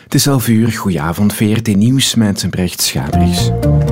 Het is 11:00, goedenavond, VRT Nieuws met Brecht Schadrichs.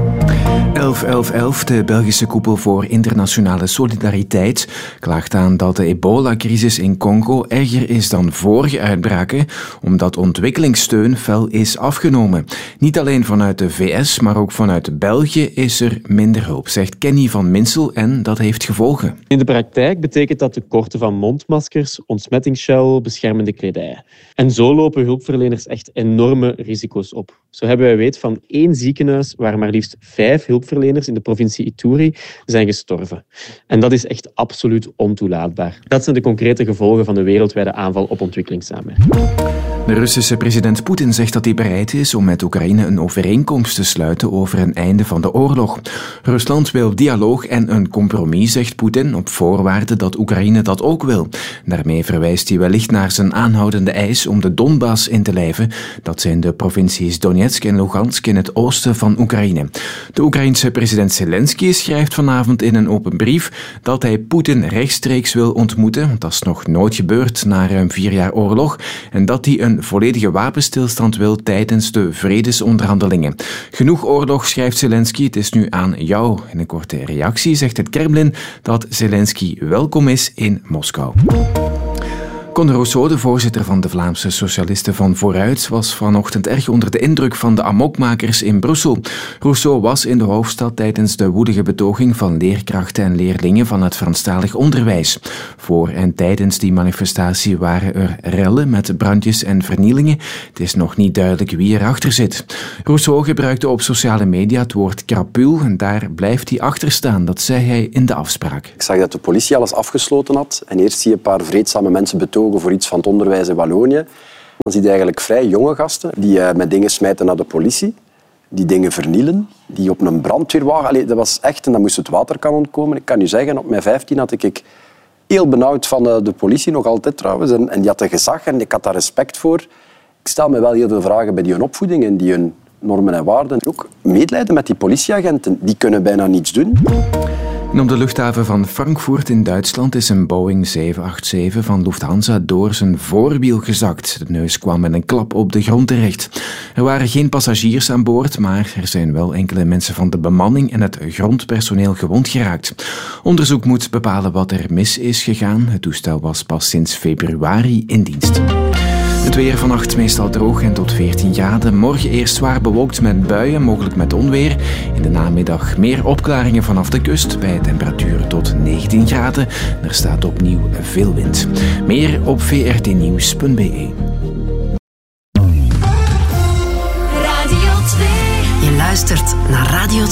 11-11-11, de Belgische koepel voor internationale solidariteit, klaagt aan dat de ebola-crisis in Congo erger is dan vorige uitbraken, omdat ontwikkelingssteun fel is afgenomen. Niet alleen vanuit de VS, maar ook vanuit België is er minder hulp, zegt Kenny van Minsel, en dat heeft gevolgen. In de praktijk betekent dat tekorten van mondmaskers, ontsmettingsgel, beschermende kledij. En zo lopen hulpverleners echt enorme risico's op. Zo hebben wij weet van 1 ziekenhuis waar maar liefst 5 hulpverleners in de provincie Ituri zijn gestorven. En dat is echt absoluut ontoelaatbaar. Dat zijn de concrete gevolgen van de wereldwijde aanval op ontwikkelingssamenwerking. De Russische president Poetin zegt dat hij bereid is om met Oekraïne een overeenkomst te sluiten over een einde van de oorlog. Rusland wil dialoog en een compromis, zegt Poetin, op voorwaarde dat Oekraïne dat ook wil. Daarmee verwijst hij wellicht naar zijn aanhoudende eis om de Donbass in te lijven. Dat zijn de provincies Donetsk en Lugansk in het oosten van Oekraïne. De Oekraïense president Zelensky schrijft vanavond in een open brief dat hij Poetin rechtstreeks wil ontmoeten, want dat is nog nooit gebeurd na ruim 4 jaar oorlog, en dat hij een volledige wapenstilstand wil tijdens de vredesonderhandelingen. Genoeg oorlog, schrijft Zelensky, het is nu aan jou. In een korte reactie zegt het Kremlin dat Zelensky welkom is in Moskou. Conor Rousseau, de voorzitter van de Vlaamse Socialisten van Vooruit, was vanochtend erg onder de indruk van de amokmakers in Brussel. Rousseau was in de hoofdstad tijdens de woelige betoging van leerkrachten en leerlingen van het Franstalig onderwijs. Voor en tijdens die manifestatie waren er rellen met brandjes en vernielingen. Het is nog niet duidelijk wie erachter zit. Rousseau gebruikte op sociale media het woord krapul en daar blijft hij achter staan. Dat zei hij in de afspraak. Ik zag dat de politie alles afgesloten had en eerst zie je een paar vreedzame mensen betogen voor iets van het onderwijs in Wallonië. Dan zie je eigenlijk vrij jonge gasten die met dingen smijten naar de politie, die dingen vernielen, die op een brandweerwagen... Allee, dat was echt, en dan moest het water kan ontkomen. Ik kan u zeggen, op mijn 15 had ik heel benauwd van de politie, nog altijd trouwens. En die had een gezag en ik had daar respect voor. Ik stel me wel heel veel vragen bij die hun opvoeding en die hun normen en waarden. Ook medelijden met die politieagenten, die kunnen bijna niets doen. En op de luchthaven van Frankfurt in Duitsland is een Boeing 787 van Lufthansa door zijn voorwiel gezakt. De neus kwam met een klap op de grond terecht. Er waren geen passagiers aan boord, maar er zijn wel enkele mensen van de bemanning en het grondpersoneel gewond geraakt. Onderzoek moet bepalen wat er mis is gegaan. Het toestel was pas sinds februari in dienst. Het weer vannacht meestal droog en tot 14 graden. Morgen eerst zwaar bewolkt met buien, mogelijk met onweer. In de namiddag meer opklaringen vanaf de kust bij temperaturen tot 19 graden. Er staat opnieuw veel wind. Meer op vrtnieuws.be. Je luistert naar Radio 2.